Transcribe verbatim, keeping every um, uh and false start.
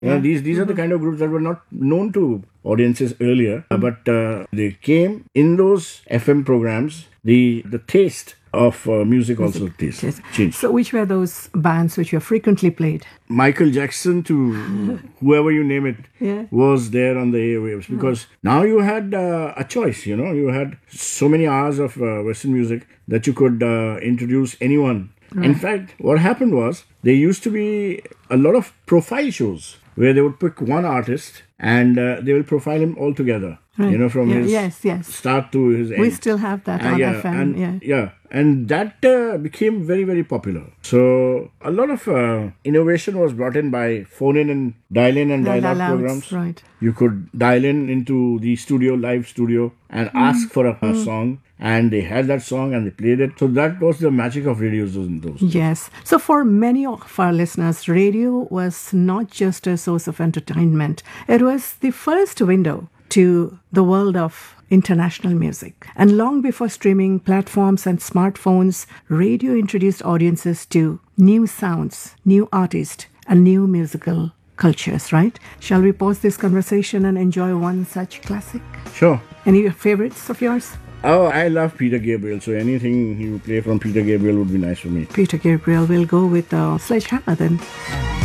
You know, these these mm-hmm. are the kind of groups that were not known to audiences earlier, mm-hmm. but uh, they came in those F M programs. The the taste of uh, music, music also taste yes. changed. So, which were those bands which were frequently played? Michael Jackson to whoever you name it yeah. was there on the airwaves, because oh. now you had uh, a choice. You know, you had so many hours of uh, Western music that you could uh, introduce anyone. Right. In fact, what happened was there used to be a lot of profile shows where they would pick one artist and uh, they will profile him all together. Right. You know, from yeah, his yes, yes. start to his end. We still have that and on yeah, F M. And, yeah. yeah, and that uh, became very, very popular. So a lot of uh, innovation was brought in by phone-in and dial-in and dial-out programs. Right. You could dial in into the studio, live studio, and mm. ask for a, a mm. song. And they had that song and they played it. So that was the magic of radios in those days. Yes. So for many of our listeners, radio was not just a source of entertainment. It was the first window to the world of international music. And long before streaming platforms and smartphones, radio introduced audiences to new sounds, new artists, and new musical cultures, right? Shall we pause this conversation and enjoy one such classic? Sure. Any favorites of yours? Oh, I love Peter Gabriel, so anything you play from Peter Gabriel would be nice for me. Peter Gabriel, we'll go with uh, Sledgehammer then.